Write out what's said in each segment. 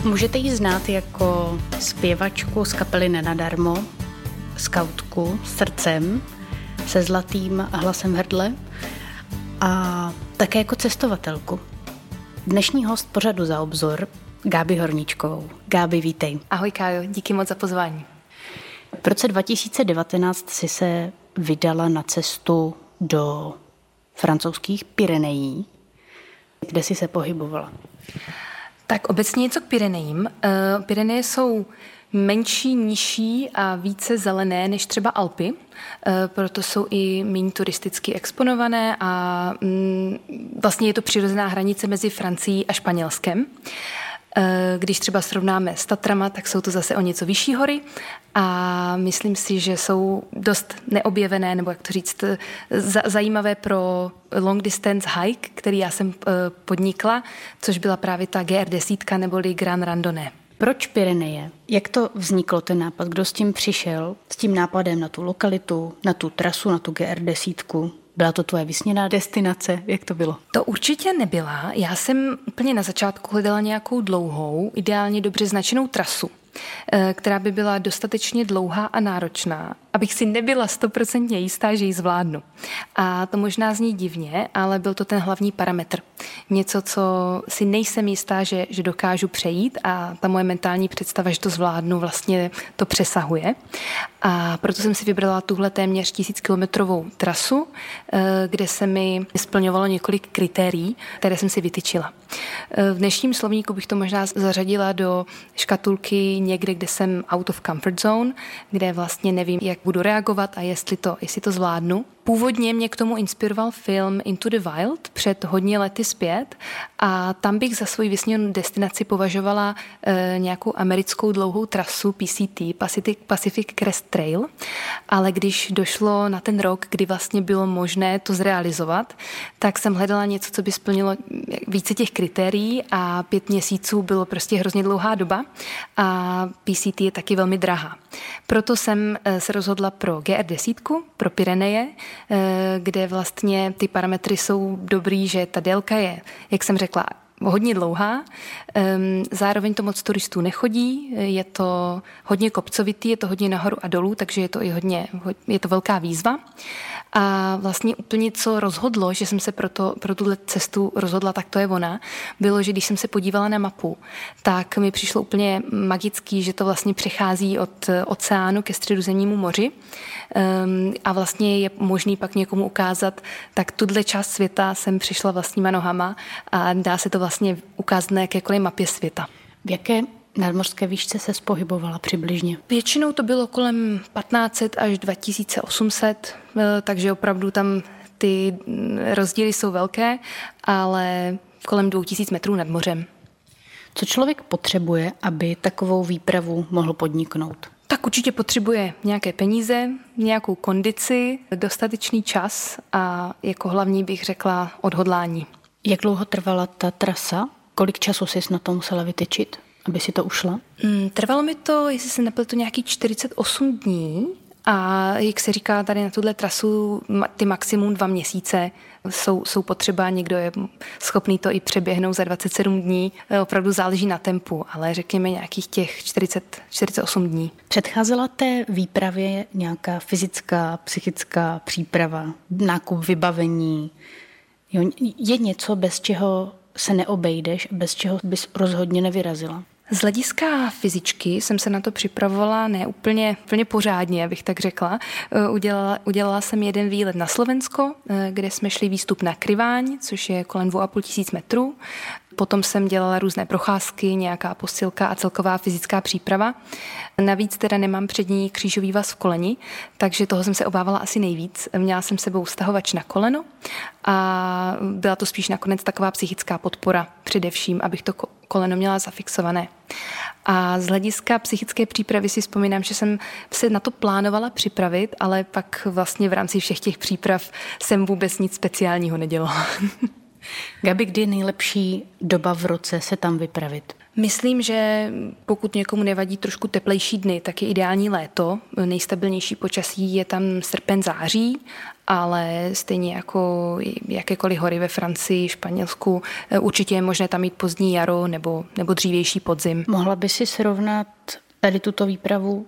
Můžete ji znát jako zpěvačku z kapely Nenadarmo, skautku s srdcem, se zlatým hlasem v hrdle a také jako cestovatelku. Dnešní host pořadu Za obzor, Gábi Horníčkovou. Gábi, vítej. Ahoj Kájo, díky moc za pozvání. V roce 2019 si se vydala na cestu do francouzských Pyrenejí. Kde jsi se pohybovala? Tak obecně něco k Pyrenejím. Pyreneje jsou menší, nižší a více zelené než třeba Alpy, proto jsou i méně turisticky exponované a vlastně je to přirozená hranice mezi Francií a Španělskem. Když třeba srovnáme s Tatrama, tak jsou to zase o něco vyšší hory a myslím si, že jsou dost neobjevené, nebo jak to říct, zajímavé pro long distance hike, který já jsem podnikla, což byla právě ta GR10 neboli Grand Randonnée. Proč Pyreneje? Jak to vzniklo ten nápad? Kdo s tím přišel? S tím nápadem na tu lokalitu, na tu trasu, na tu GR10? Byla to tvoje vysněná destinace? Jak to bylo? To určitě nebyla. Já jsem úplně na začátku hledala nějakou dlouhou, ideálně dobře značenou trasu, která by byla dostatečně dlouhá a náročná, abych si nebyla 100% jistá, že ji zvládnu. A to možná zní divně, ale byl to ten hlavní parametr. Něco, co si nejsem jistá, že dokážu přejít a ta moje mentální představa, že to zvládnu, vlastně to přesahuje. A proto jsem si vybrala tuhle téměř 1000kilometrovou trasu, kde se mi splňovalo několik kritérií, které jsem si vytyčila. V dnešním slovníku bych to možná zařadila do škatulky někde, kde jsem out of comfort zone, kde vlastně nevím, jak budu reagovat a jestli to zvládnu. Původně mě k tomu inspiroval film Into the Wild před hodně lety zpět a tam bych za svou vysněnou destinaci považovala nějakou americkou dlouhou trasu PCT, Pacific Crest Trail, ale když došlo na ten rok, kdy vlastně bylo možné to zrealizovat, tak jsem hledala něco, co by splnilo více těch kritérií a 5 měsíců bylo prostě hrozně dlouhá doba a PCT je taky velmi drahá. Proto jsem se rozhodla pro GR10, pro Pyreneje, kde vlastně ty parametry jsou dobrý, že ta délka je, jak jsem řekla, hodně dlouhá, zároveň to moc turistů nechodí, je to hodně kopcovitý, je to hodně nahoru a dolů, takže je to i je to velká výzva. A vlastně úplně co rozhodlo, že jsem se pro tuhle cestu rozhodla, tak to je ona, bylo, že když jsem se podívala na mapu, tak mi přišlo úplně magický, že to vlastně přechází od oceánu ke Středozemnímu moři a vlastně je možný pak někomu ukázat, tak tuhle část světa jsem přišla vlastníma nohama a dá se to vlastně ukázat na jakékoliv mapě světa. V jaké nadmořské výšce se pohybovala přibližně? Většinou to bylo kolem 1500 až 2800, takže opravdu tam ty rozdíly jsou velké, ale kolem 2000 metrů nad mořem. Co člověk potřebuje, aby takovou výpravu mohl podniknout? Tak určitě potřebuje nějaké peníze, nějakou kondici, dostatečný čas a jako hlavní bych řekla odhodlání. Jak dlouho trvala ta trasa? Kolik času jsi na to musela vytyčit, aby si to ušla? Trvalo mi to, jestli se nepletu, nějakých 48 dní a jak se říká tady na tuhle trasu, ty maximum 2 měsíce jsou potřeba, někdo je schopný to i přeběhnout za 27 dní, opravdu záleží na tempu, ale řekněme nějakých těch 48 dní. Předcházela té výpravě nějaká fyzická, psychická příprava, nákup vybavení? Jo, je něco, bez čeho se neobejdeš, bez čeho bys rozhodně nevyrazila? Z hlediska fyzičky jsem se na to připravovala ne úplně pořádně, abych tak řekla. Udělala jsem jeden výlet na Slovensko, kde jsme šli výstup na Kryváň, což je kolem 2500 metrů. Potom jsem dělala různé procházky, nějaká posilka a celková fyzická příprava. Navíc teda nemám přední křížový vaz v koleni, takže toho jsem se obávala asi nejvíc. Měla jsem sebou stahovač na koleno a byla to spíš nakonec taková psychická podpora především, abych to koleno měla zafixované. A z hlediska psychické přípravy si vzpomínám, že jsem se na to plánovala připravit, ale pak vlastně v rámci všech těch příprav jsem vůbec nic speciálního nedělala. Gabi, kdy je nejlepší doba v roce se tam vypravit? Myslím, že pokud někomu nevadí trošku teplejší dny, tak je ideální léto. Nejstabilnější počasí je tam srpen, září ale stejně jako jakékoliv hory ve Francii, Španělsku, určitě je možné tam mít pozdní jaro nebo dřívější podzim. Mohla by si srovnat tady tuto výpravu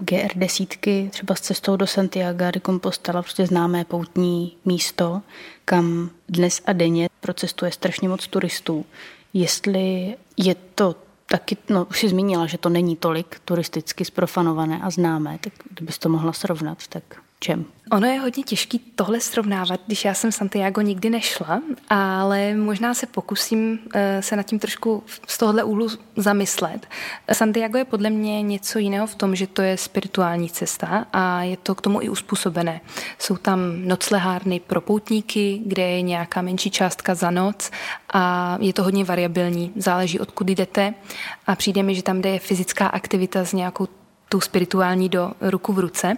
GR10 třeba s cestou do Santiago de Compostela, prostě známé poutní místo, kam dnes a denně procestuje strašně moc turistů. Jestli je to taky, už si zmínila, že to není tolik turisticky zprofanované a známé, tak kdybys to mohla srovnat, tak čem? Ono je hodně těžké tohle srovnávat, když já jsem Santiago nikdy nešla, ale možná se pokusím se nad tím trošku z tohohle úhlu zamyslet. Santiago je podle mě něco jiného v tom, že to je spirituální cesta a je to k tomu i uspůsobené. Jsou tam noclehárny pro poutníky, kde je nějaká menší částka za noc a je to hodně variabilní, záleží odkud jdete a přijde mi, že tam, kde je fyzická aktivita s nějakou tu spirituální do ruku v ruce.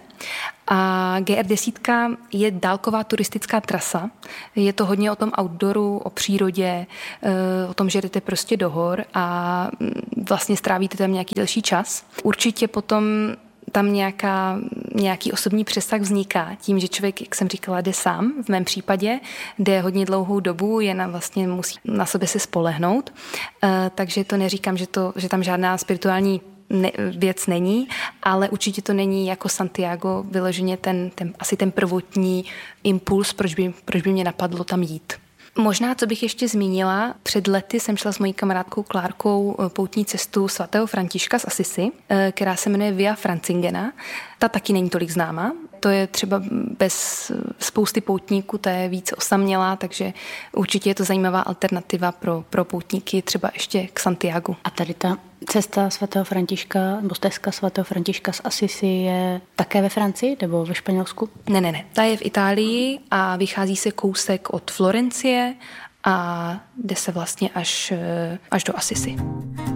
A GR10 je dálková turistická trasa. Je to hodně o tom outdooru, o přírodě, o tom, že jdete prostě do hor a vlastně strávíte tam nějaký delší čas. Určitě potom tam nějaký osobní přesah vzniká tím, že člověk, jak jsem říkala, jde sám. V mém případě jde hodně dlouhou dobu, vlastně musí na sebe se spolehnout. Takže to neříkám, že tam žádná spirituální věc není, ale určitě to není jako Santiago vyloženě asi ten prvotní impuls, proč by mě napadlo tam jít. Možná, co bych ještě zmínila, před lety jsem šla s mojí kamarádkou Klárkou poutní cestu svatého Františka z Assisi, která se jmenuje Via Francigena. Ta taky není tolik známá. To je třeba bez spousty poutníků, to je víc osamělá, takže určitě je to zajímavá alternativa pro poutníky třeba ještě k Santiagu. A tady ta cesta svatého Františka, nebo stezka svatého Františka z Assisi je také ve Francii nebo ve Španělsku? Ne. Ta je v Itálii a vychází se kousek od Florencie a jde se vlastně až do Assisi.